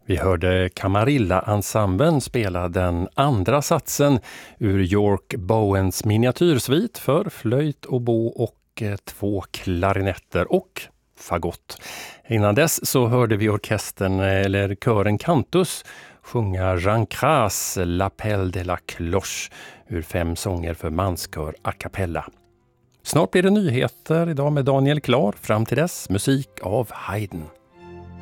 Vi hörde Camarilla-ensemblen spela den andra satsen ur York Bowens miniatyrsvit för flöjt, obo och 2 klarinetter och fagott. Innan dess så hörde vi orkestern eller kören Cantus sjunga Jean Cras L'Appel de la Cloche ur 5 sånger för manskör a cappella. Snart blir det nyheter idag med Daniel Klar. Fram till dess musik av Haydn.